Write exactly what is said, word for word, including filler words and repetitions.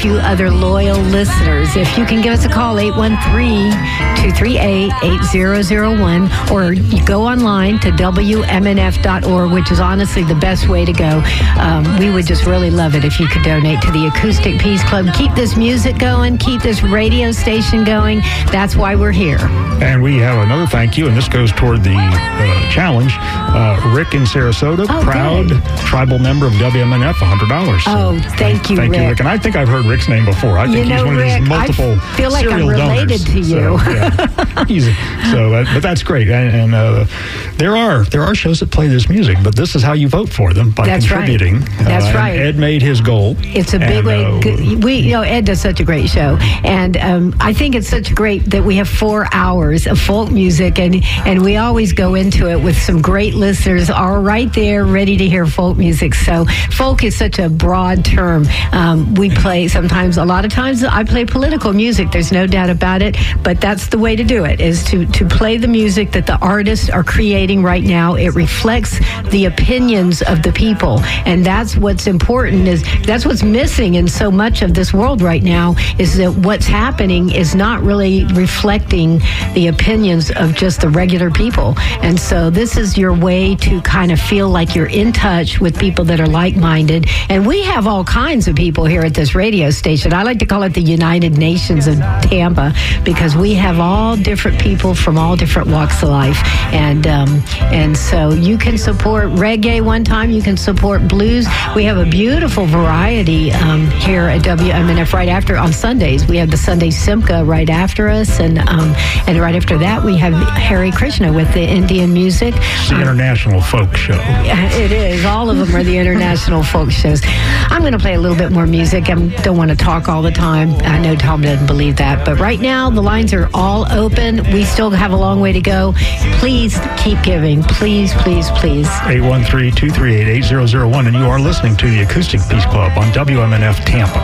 few other loyal listeners. If you can give us a call, eight one three, two three eight, eight zero zero one, or you go online to W M N F dot org, which is honestly the best way to go. Um, we would just really love it if you could donate to the Acoustic Peace Club. Keep this music going, keep this radio station going. That's why we're here. And we have another thank you, and this goes toward the uh, challenge. Uh, Rick in Sarasota, oh, proud good. tribal member of W M N F, one hundred dollars. So oh, thank you, thank Rick. you, Rick. And I think I've heard Rick's name before. I think you know, he's one Rick, of these multiple I feel like serial I'm related donors. to you. So, yeah. Easy. So, uh, but that's great. And, and uh, there are there are shows that play this music, but this is how you vote for them, by that's contributing. Right. That's uh, right. Ed made his goal. It's a big and, way. Uh, we, you know, Ed does such a great show, and um, I think it's such great that we have four hours of folk music, and and we always go into it with some great listeners are right there ready to hear folk music. So folk is such a broad term. Um, we play sometimes, a lot of times I play political music. There's no doubt about it, but that's the way to do it, is to, to play the music that the artists are creating right now. It reflects the opinions of the people, and that's what's important, is that's what's missing in so much of this world right now, is that what's happening is not really reflecting the opinions of just the regular people. And so this is your way to kind of feel like you're in touch with people that are like-minded. And we have all kinds of people here at this radio station. I like to call it the United Nations of Tampa, because we have all different people from all different walks of life. And um, and so you can support reggae one time, you can support blues. We have a beautiful variety um, here at W M N F right after, on Sundays. We have the Sunday Simca right after us, and um, and right after that we have Hare Krishna with the Indian music. It's the um, international folk show. It is. All of them are the international folk shows. I'm going to play a little bit more music. I don't want to talk all the time. I know Tom doesn't believe that. But right now, the lines are all open. We still have a long way to go. Please keep giving. Please, please, please. eight one three, two three eight, eight zero zero one. And you are listening to the Acoustic Peace Club on W M N F Tampa.